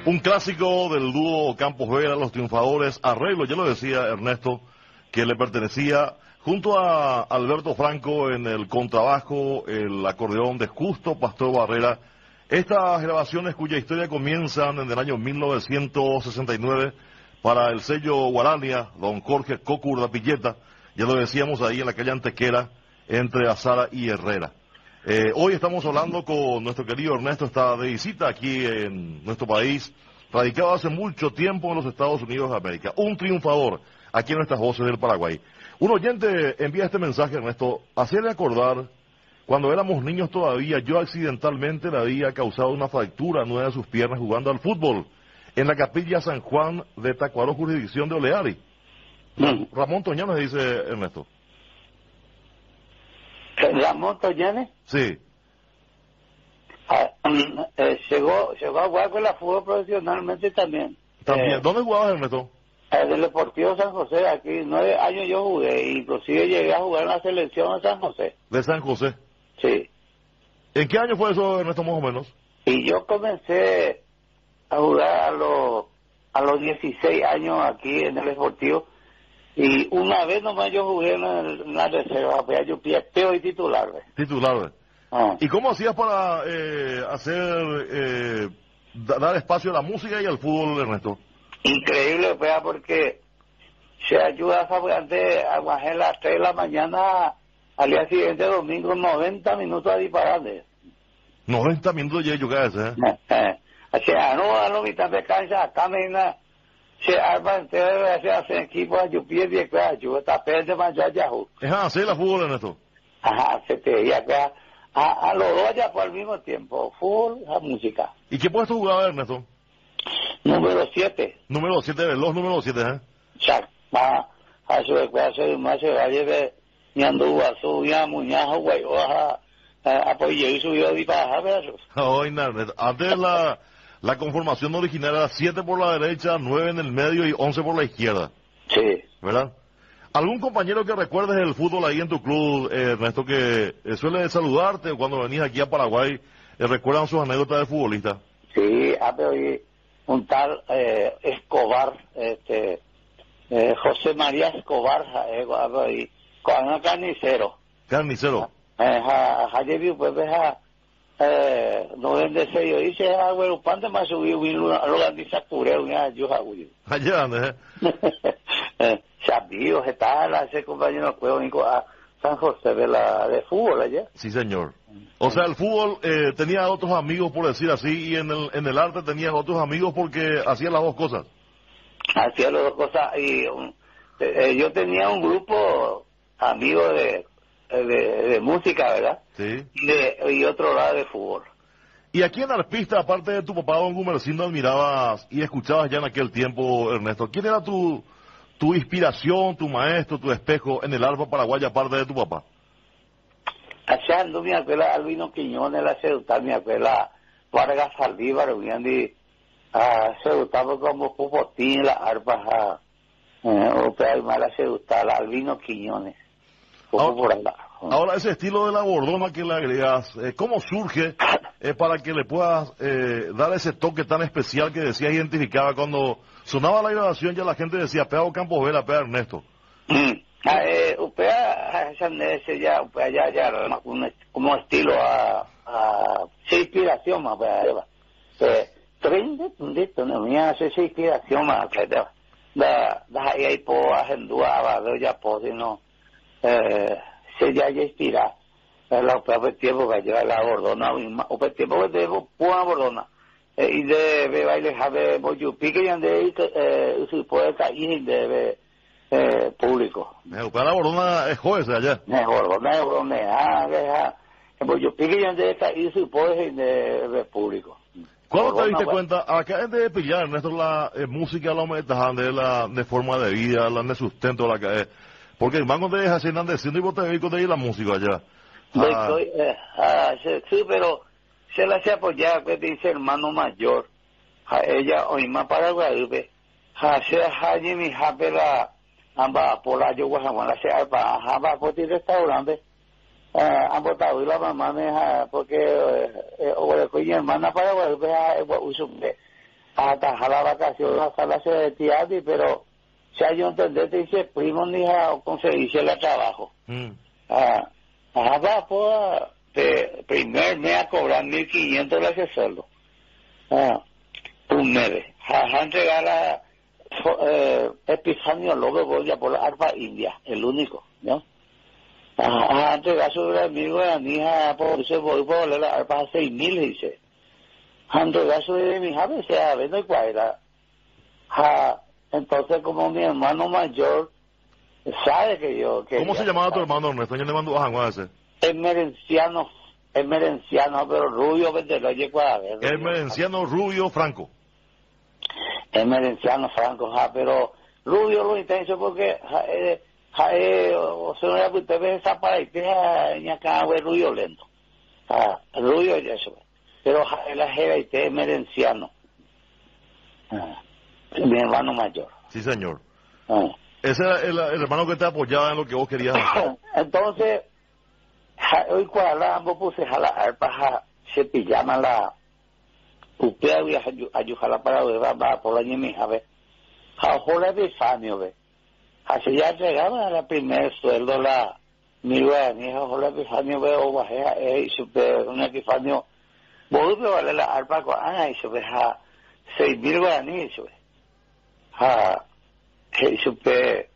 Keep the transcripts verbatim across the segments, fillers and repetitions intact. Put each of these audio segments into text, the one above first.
Un clásico del dúo Campos Vera, Los Triunfadores, arreglo, ya lo decía Ernesto, que le pertenecía junto a Alberto Franco en el contrabajo, el acordeón de Justo Pastor Barrera. Estas grabaciones cuya historia comienzan en el año mil novecientos sesenta y nueve para el sello Guarania, don Jorge Cocu Urdapilleta, ya lo decíamos ahí en la calle Antequera, entre Azara y Herrera. Eh, hoy estamos hablando con nuestro querido Ernesto, está de visita aquí en nuestro país, radicado hace mucho tiempo en los Estados Unidos de América, un triunfador aquí en nuestras voces del Paraguay. Un oyente envía este mensaje, Ernesto, hacerle acordar, cuando éramos niños todavía, yo accidentalmente le había causado una fractura en una de sus piernas jugando al fútbol, en la capilla San Juan de Tacuaró, jurisdicción de Oleari. Mm. Ramón Toñanes, dice Ernesto. ¿Ramón Toñanes? Sí. Ah, eh, llegó, llegó a jugar con la fútbol profesionalmente también. ¿También? Eh, ¿Dónde jugabas, Ernesto? En el Deportivo San José, aquí nueve años yo jugué, inclusive llegué a jugar en la selección de San José. ¿De San José? Sí. ¿En qué año fue eso, Ernesto, más o menos? Y yo comencé a jugar a los a los dieciséis años aquí en el Deportivo, y una vez nomás yo jugué en, el, en la reserva, pues yo pieteo y titular. ¿ves? Titular, ¿ves? Ah. ¿Y cómo hacías para eh, hacer, eh, dar espacio a la música y al fútbol, Ernesto? Increíble, pues, porque se ayuda a antes a bajar las tres de la mañana, al día siguiente, domingo, noventa minutos a dispararle. noventa minutos ya yo ese, ¿eh? O sea, no, a la mitad de cancha, acá me se arma entero, se hace equipo, yo pierdo y acá, yo está perdiendo más ya, ya. Ajá, sí, la fútbol, Ernesto. Ajá, se te y acá, a, a los dos ya por el mismo tiempo, fútbol, la música. ¿Y qué puesto jugaba, Ernesto? Número siete. Número siete, los números siete, ¿eh? Chac, va, a su después, más se va a llevar, ni anduvo a su, ya, muñajo, güey, o a, apoyé y subió y baja, ¿verdad? Hoy, Ernesto, antes la, la conformación original era siete por la derecha, nueve en el medio y once por la izquierda. Sí. ¿Verdad? ¿Algún compañero que recuerdes del fútbol ahí en tu club, eh, Ernesto, que eh, suele saludarte cuando venís aquí a Paraguay, eh, recuerdan sus anécdotas de futbolista? Sí, a ver, un tal eh, Escobar, este, eh, José María Escobar, eh, y con un carnicero. Carnicero. Eh, ja, ja, ya vi, pues, ja, eh, noventa y seis, yo hice, ah, bueno, ¿cuánto más subí? Lo organiza cureo, ya, yo, ja, güey. Allá, ¿eh? Sabío, está la ese compañero juego a San José de la de fútbol allá. Sí, señor. O sea, el fútbol eh, tenía otros amigos, por decir así, y en el en el arte tenían otros amigos porque hacían las dos cosas. Hacía las dos cosas, y um, eh, yo tenía un grupo amigo de, de, de música, ¿verdad? Sí. Y, de, y otro lado de fútbol. ¿Y aquí en Arpista, aparte de tu papá, don Gumercindo, admirabas y escuchabas ya en aquel tiempo, Ernesto? ¿Quién era tu, tu inspiración, tu maestro, tu espejo en el arpa paraguaya, aparte de tu papá? Allá ando mi abuela Albino Quiñones, la seducta, mi abuela Vargas Saldívar, y a seductaba como Pupotín, la arpa, o sea, la seducta, la Albino Quiñones. Ahora, ahora, ese estilo de la bordona que le agregas, eh, ¿cómo surge eh, para que le puedas eh, dar ese toque tan especial que decías identificaba cuando sonaba la grabación? Ya la gente decía, pega Campos Vera, pega Ernesto. Mm. Ah, eh, upea, ya, upea, ya, ya, como estilo a, a, se inspiración más, pues, treinta, dito, no, mía, se inspiración más, que da, da, da, ahí po, agendua, abado, ya po, sino, eh, se ya, ya inspira, la upea, pues, tiempo, que lleva la bordona, o pues, tiempo, que debo, pura bordona, eh, y de, baile, jabe, boyupi, que ya de, eh, su poeta, y de, Eh, público. Eh, para la bordona es juez allá. Eh, bordona es bordona, ah, ah, pues yo pique ya de esta y su poder de, de público. ¿Cuándo te diste cuenta? Acá es de pillar, Ernesto, la eh, música, la humedad, de la de forma de vida, la de sustento, la que es. Porque el mango te deja sin andeciendo y vos te dedicas de ir la música allá. Ah. Estoy, eh, ah, sí, pero se la hace apoyar, que dice hermano mayor. A ella, hoy más para Guadalupe. A se ha mi japela. Ambas por la yo guajaguana se arpa ambas por ti restaurante eh ambos estado y la mamá me porque eh o le coño hermana para pues usumbe hasta la vacación hasta la sede de Tiati, pero si hay un entendete dice primo ni a conseguirse el trabajo. Mm. Ah, hasta pues de primer mes a cobrar mil quinientos dólares de sueldo. Ah, un mes. A entregar a eh, Epifanio López ya por la arpa india, el único, ¿no? A entregar sobre amigo de mi hija por ese voy por la arpa a seis mil dice. A entregar sobre mi hija se a ver no cuadra. Ah, entonces como mi hermano mayor sabe que yo que ¿cómo se llamaba tu hermano Ernesto? Yo le mando a ese. Es merenciano, es merenciano, pero rubio que te lo llevo a ver. Es merenciano rubio Franco. Es merenciano Franco, ja, pero rubio lo intenso porque ja, eh, ja, eh, o sea, usted ve esa pareja en acá es rubio lento. Ja, rubio es eso. Pero ja, la jeva es merenciano. Ja, mi hermano mayor. Sí, señor. Ja. Ese era el, el hermano que te apoyaba en lo que vos querías hacer. Entonces, ja, hoy cuando ambos puse a la arpa, se pillama la upea voy a ayudar para ver va por la niña a ver a jola de Fanio ve así ya llegaba a la primer sueldo la mi guaraní a jola de Fanio ve o bajé eh super una que Fanio volvió a la arpa con ah eso ve a seis mil guaraní eso ve a que super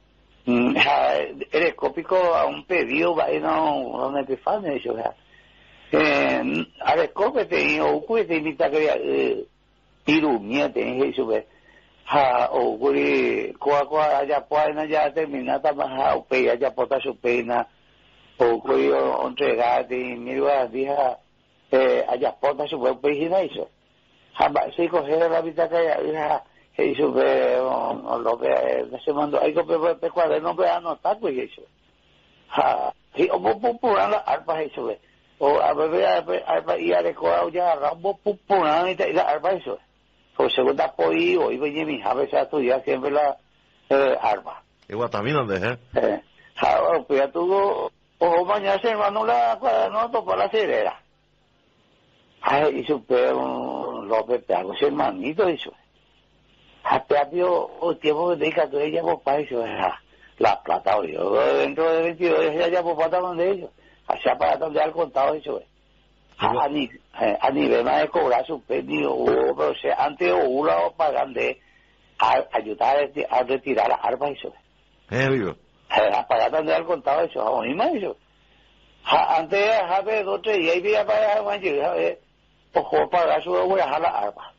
eres cópico a un pedido va y no una que Fanio eso ve eh a ver cómo te o pues te invita que irumia te eso ve ha o guri coa coa allá pueden allá terminar más o pe allá pota su pena o guri entregar de mira dija eh allá pota su pena eso ha se coger la vida que ya eso ve lo que se mandó hay que pe cuaderno ve anotar pues eso ha y o por la arpa eso ve o a ver a ir a recoger ya rambo pupuna y la arpa eso pues segunda poi hoy venía mi hija a estudiar siempre la eh, arpa igual también donde eh eh ahora pues ya tuvo o mañana se hermano la no topa la cerera ay y super un López Peago ese hermanito eso hasta vio o tiempo de que tú ella por país la plata yo dentro de veintidós ya ya por pata donde ellos hacia para donde al contado eso es a ni a nivel más de cobrar su pedido o pero se antes o una o pagan de a ayudar a retirar la arpa eso eh digo a pagar donde al contado eso a mí más eso antes a ver dos tres y ahí había para más llegar ojo pagar su voy a dejar la arpa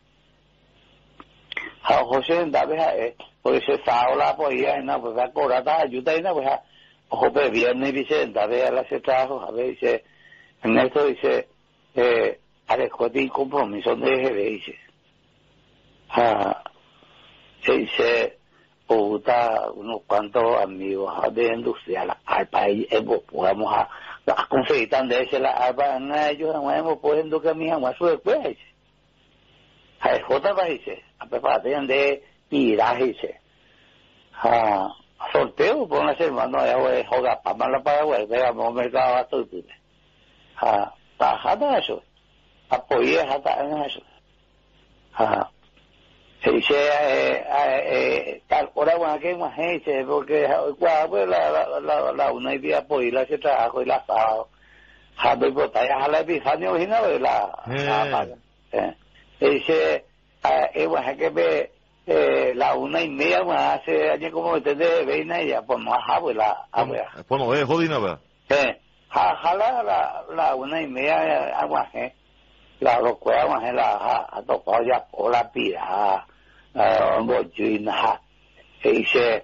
a José David porque se estaba la podía en la pues a cobrar ayuda y no pues ojo pero viernes Vicente a ver a hacer trabajo a ver dice en esto dice eh a descotir compromiso de jefe dice ah se dice o está unos cuantos amigos de industria al país podemos a a conseguir tan de ese la arpa en ellos no hemos podido que mi amor su después dice a J dice a preparación de tiraje dice ah sorteo por una semana de joga para la Paraguay veamos mercado a todo ah bajada eso apoyé hasta en eso ah se dice eh eh tal hora bueno que más gente porque pues la la la la una idea apoyar ese trabajo y la sábado ha de botar a la Epifanio y no la eh dice eh bueno que ve eh la una y media más hace año como ustedes ven ella pues más abuela abuela pues no es jodina va eh jala la la una y media aguaje la locura aguaje la a tocado ya por la pira eh bochina se dice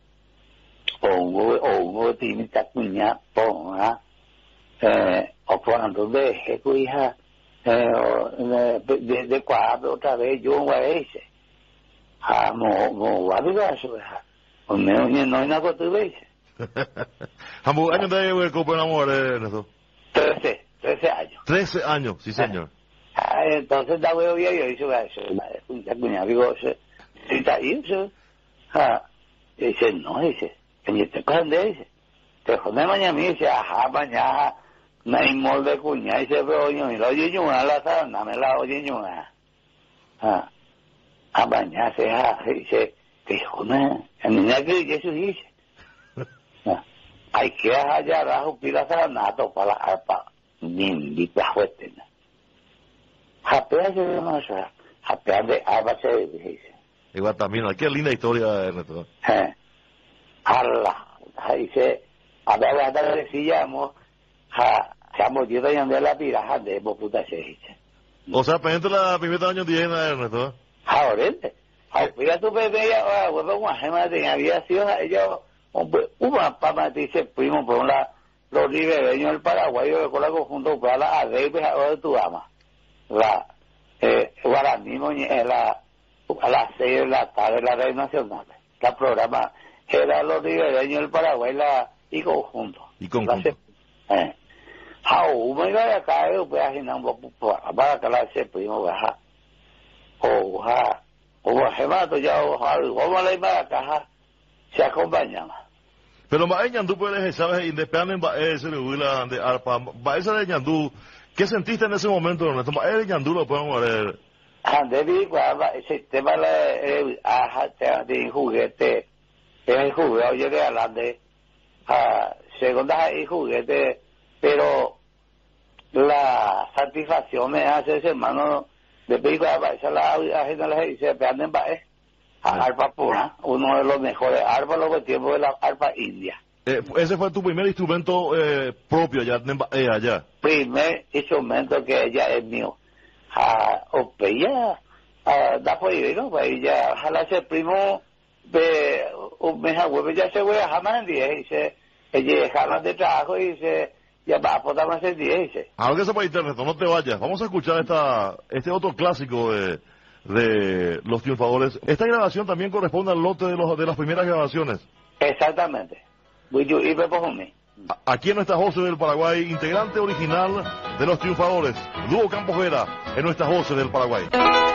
o o tiene tacuña ponga eh o cuando de que tu hija eh de de cuadro otra vez yo voy a ese ah mo mo va a eso o no no hay nada que tú ves ¿Cómo años de Copa Amor, Ernesto? Trece, trece años. Trece años, sí señor. Ah, entonces da huevo ya yo hice eso, la cuña digo, se está ahí eso. Ah, dice no, dice, que ni te cogen de dice. Te joder mañana me dice, ajá, mañana no hay molde de cuña, dice, pero yo, y lo oye yo una la sana, me la oye yo una. Ah, a bañarse, a, dice, dijo, no, a mí no que Jesús dice. Hay que hallar a Jupila Saranato para la arpa, ni para fuerte. Japea se ve más, japea de arpa se dice. Igual también, qué linda historia, Ernesto. Eh, Arla, dice, a ver, a ver, decíamos, ja, seamos yo de la piraja de Boputa se dice. O sea, pendiente la primera año tiene, Ernesto. Ahora, ahora tu bebé ya, bueno, una gema de había sido ellos, una pama dice primo por la los ribereños del Paraguay yo con la conjunto para la adebe ahora tu ama. La eh ahora mismo en la a las seis de la tarde la red nacional. El programa era los ribereños del Paraguay la y conjunto. Y conjunto. Eh. How me iba a caer pues así no para que la se primo baja. O ja o jemato ya o como la iba a caja se acompañaba. Pero más ñandú puedes sabes independiente va ese le huila de arpa va ese de ñandú ¿qué sentiste en ese momento Ernesto? Va ese ñandú lo podemos ver. Ande vi cuando ese tema le a de juguete el juguete yo de adelante a segunda y juguete pero la satisfacción me hace ese hermano de película esa la gente le dice peanden va es arpa pura, uno de los mejores arpas luego tiempo de la arpa india. Eh, ese fue tu primer instrumento eh, propio allá, eh, allá. Primer instrumento que ella es mío. Ah, opeya, ah, da por ahí, ¿no? Pues ella, ojalá se primo de un mes a huevo, ya se voy a jamás en día, dice, ella jamás de trabajo y dice, ya va a poder más el día, dice. Ahora que se para internet, no te vayas, vamos a escuchar esta, este otro clásico de de Los Triunfadores. Esta grabación también corresponde al lote de los de las primeras grabaciones. Exactamente. Aquí en nuestras voces del Paraguay, integrante original de Los Triunfadores, Dúo Campos Vera, en nuestras voces del Paraguay.